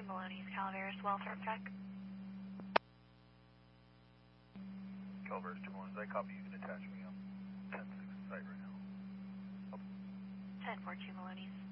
1042 Maloney's Calaveras Welfare Check. Calaveras 2 Maloney's, I copy. You can attach me. I'm 10-6 site right now. 1042 Maloney's.